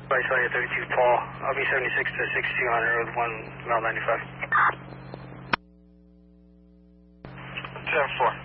Vice 32 Paul, I'll be 76 to 6200 with 1 mile 95. 10-4.